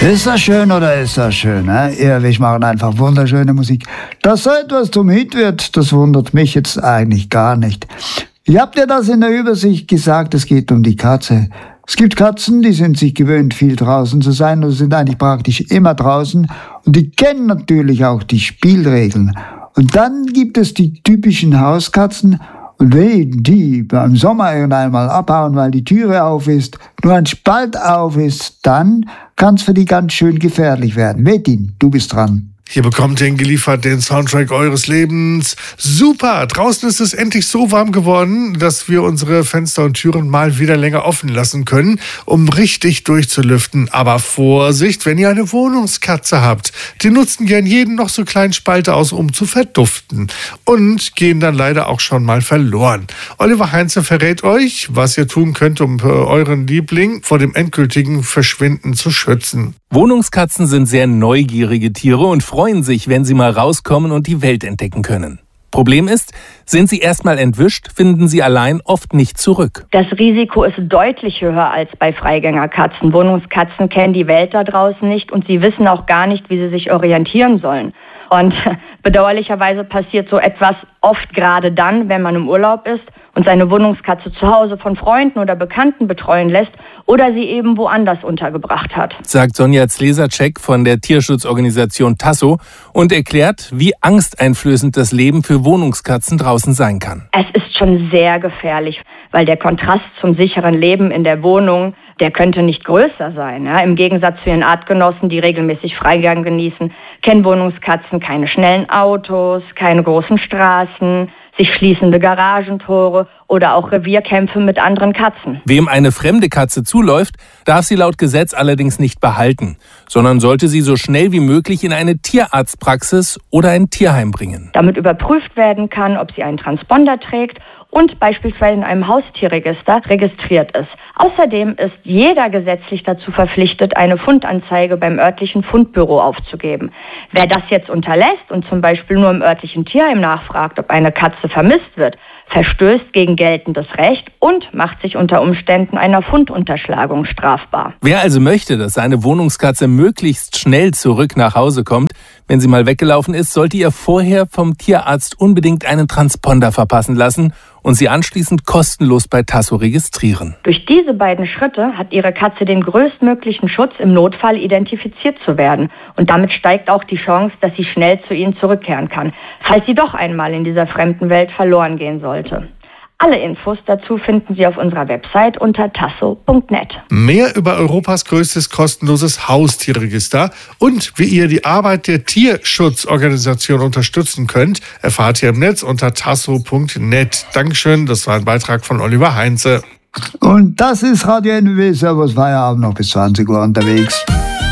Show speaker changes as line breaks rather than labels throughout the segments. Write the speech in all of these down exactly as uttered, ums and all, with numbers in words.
Ist das schön oder ist das schön? Ne? Ehrlich, machen einfach wunderschöne Musik. Dass so etwas zum Hit wird, das wundert mich jetzt eigentlich gar nicht. Ihr habt ja das in der Übersicht gesagt, es geht um die Katze. Es gibt Katzen, die sind sich gewöhnt, viel draußen zu sein und sind eigentlich praktisch immer draußen. Und die kennen natürlich auch die Spielregeln. Und dann gibt es die typischen Hauskatzen. Und wenn die beim Sommer irgendwann abhauen, weil die Türe auf ist, nur ein Spalt auf ist, dann kann es für die ganz schön gefährlich werden. Metin, du bist dran.
Hier bekommt ihr geliefert den Soundtrack eures Lebens. Super! Draußen ist es endlich so warm geworden, dass wir unsere Fenster und Türen mal wieder länger offen lassen können, um richtig durchzulüften. Aber Vorsicht, wenn ihr eine Wohnungskatze habt. Die nutzen gern jeden noch so kleinen Spalt aus, um zu verduften. Und gehen dann leider auch schon mal verloren. Oliver Heinze verrät euch, was ihr tun könnt, um euren Liebling vor dem endgültigen Verschwinden zu schützen.
Wohnungskatzen sind sehr neugierige Tiere und freuen sich, wenn sie mal rauskommen und die Welt entdecken können. Problem ist, sind sie erstmal entwischt, finden sie allein oft nicht zurück.
Das Risiko ist deutlich höher als bei Freigängerkatzen. Wohnungskatzen kennen die Welt da draußen nicht und sie wissen auch gar nicht, wie sie sich orientieren sollen. Und bedauerlicherweise passiert so etwas oft gerade dann, wenn man im Urlaub ist und seine Wohnungskatze zu Hause von Freunden oder Bekannten betreuen lässt oder sie eben woanders untergebracht hat.
Sagt Sonja Zlesacek von der Tierschutzorganisation Tasso und erklärt, wie angsteinflößend das Leben für Wohnungskatzen draußen sein kann.
Es ist schon sehr gefährlich, weil der Kontrast zum sicheren Leben in der Wohnung, der könnte nicht größer sein. Ja? Im Gegensatz zu ihren Artgenossen, die regelmäßig Freigang genießen, kennen Wohnungskatzen keine schnellen Autos, keine großen Straßen, sich schließende Garagentore oder auch Revierkämpfe mit anderen Katzen.
Wem eine fremde Katze zuläuft, darf sie laut Gesetz allerdings nicht behalten, sondern sollte sie so schnell wie möglich in eine Tierarztpraxis oder ein Tierheim bringen.
Damit überprüft werden kann, ob sie einen Transponder trägt und beispielsweise in einem Haustierregister registriert ist. Außerdem ist jeder gesetzlich dazu verpflichtet, eine Fundanzeige beim örtlichen Fundbüro aufzugeben. Wer das jetzt unterlässt und zum Beispiel nur im örtlichen Tierheim nachfragt, ob eine Katze vermisst wird, verstößt gegen geltendes Recht und macht sich unter Umständen einer Fundunterschlagung strafbar.
Wer also möchte, dass seine Wohnungskatze möglichst schnell zurück nach Hause kommt, wenn sie mal weggelaufen ist, sollte ihr vorher vom Tierarzt unbedingt einen Transponder verpassen lassen und sie anschließend kostenlos bei Tasso registrieren.
Durch diese beiden Schritte hat Ihre Katze den größtmöglichen Schutz, im Notfall identifiziert zu werden. Und damit steigt auch die Chance, dass sie schnell zu Ihnen zurückkehren kann, falls sie doch einmal in dieser fremden Welt verloren gehen sollte. Alle Infos dazu finden Sie auf unserer Website unter tasso punkt net.
Mehr über Europas größtes kostenloses Haustierregister und wie ihr die Arbeit der Tierschutzorganisation unterstützen könnt, erfahrt ihr im Netz unter tasso punkt net. Dankeschön, das war ein Beitrag von Oliver Heinze.
Und das ist Radio N W, Servus Feierabend, noch bis zwanzig Uhr unterwegs.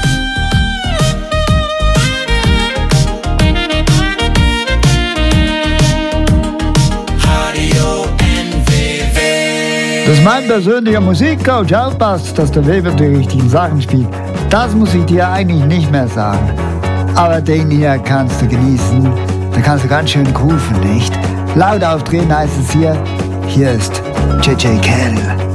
Das ist mein persönlicher Musikcoach. Aufpasst, dass der Weber die richtigen Sachen spielt. Das muss ich dir eigentlich nicht mehr sagen. Aber den hier kannst du genießen. Da kannst du ganz schön grooven, nicht? Laut aufdrehen heißt es hier. Hier ist J J Kell.